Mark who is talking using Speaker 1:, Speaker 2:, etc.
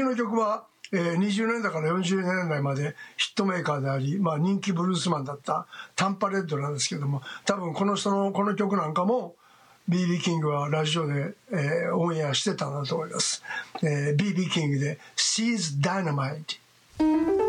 Speaker 1: の曲は、20年代から40年代までヒットメーカーであり、人気ブルースマンだったタンパレッドなんですけども、多分この人のこの曲なんかもBB キングはラジオで、オンエアしてたんだと思います。BB キングで She's Dynamite。